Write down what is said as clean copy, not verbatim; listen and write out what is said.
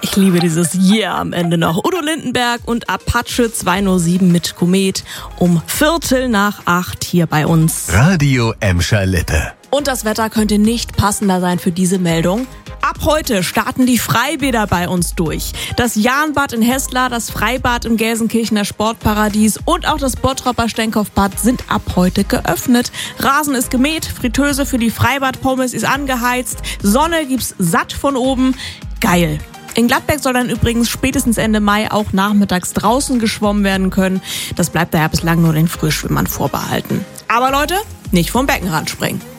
Ich liebe dieses Yeah am Ende noch. Udo Lindenberg und Apache 207 mit Komet um 7:45 hier bei uns. Radio Emscher Lippe. Und das Wetter könnte nicht passender sein für diese Meldung. Ab heute starten die Freibäder bei uns durch. Das Jahnbad in Hesslar, das Freibad im Gelsenkirchener Sportparadies und auch das Bottroper Stenkopfbad sind ab heute geöffnet. Rasen ist gemäht, Fritteuse für die Freibadpommes ist angeheizt, Sonne gibt's satt von oben. Geil. In Gladbeck soll dann übrigens spätestens Ende Mai auch nachmittags draußen geschwommen werden können. Das bleibt daher bislang nur den Frühschwimmern vorbehalten. Aber Leute, nicht vom Beckenrand springen.